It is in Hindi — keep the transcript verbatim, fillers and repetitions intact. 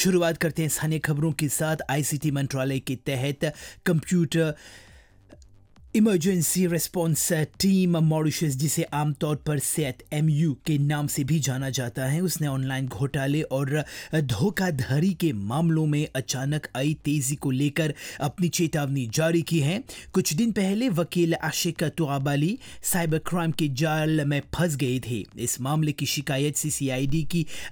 शुरुआत करते हैं स्थानीय खबरों के साथ। आईसीटी मंत्रालय के तहत computer emergency response team Mauritius, जिसे आमतौर पर सेट एमयू के नाम से भी जाना जाता है, उसने ऑनलाइन घोटाले और धोखाधड़ी के मामलों में अचानक आई तेजी को लेकर अपनी चेतावनी जारी की है। कुछ दिन पहले वकील आशिक तुआबाली साइबर क्राइम के जाल में फंस गए थे। इस मामले की शिकायत सीसीआईडी की